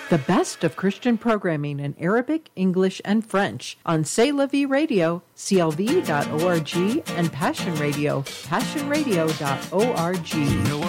The best of Christian programming in Arabic, English, and French on C'est La Vie Radio, CLV.org, and Passion Radio, passionradio.org.